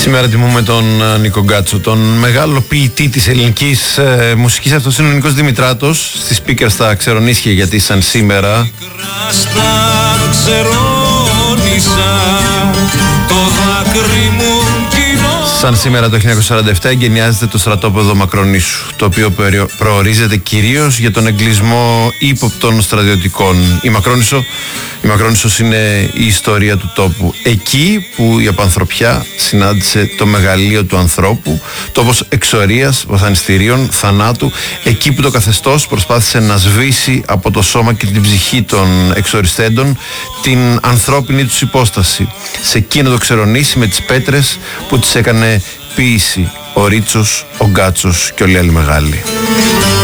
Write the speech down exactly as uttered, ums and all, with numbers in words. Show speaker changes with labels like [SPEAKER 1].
[SPEAKER 1] Σήμερα τιμούμε τον Νίκο Γκάτσο, τον μεγάλο ποιητή της ελληνικής ε, μουσικής. Αυτός είναι ο Νίκος Δημητράτος. Στις speakers στα ξερονίσια, γιατί σαν σήμερα Σαν σήμερα το χίλια εννιακόσια σαράντα επτά εγκαινιάζεται το στρατόπεδο Μακρονήσου, το οποίο προορίζεται κυρίως για τον εγκλισμό ύποπτων στρατιωτικών. Η Μακρόνησο, η Μακρόνησος είναι η ιστορία του τόπου. Εκεί που η απανθρωπιά συνάντησε το μεγαλείο του ανθρώπου, τόπος εξορίας, βασανιστήριων, θανάτου, εκεί που το καθεστώς προσπάθησε να σβήσει από το σώμα και την ψυχή των εξοριστέντων την ανθρώπινη τους υπόσταση. Σε εκείνο το ξερονήσι με τις πέτρες που τις έκανε ποίηση ο Ρίτσος, ο Γκάτσος και όλοι οι άλλοι μεγάλοι.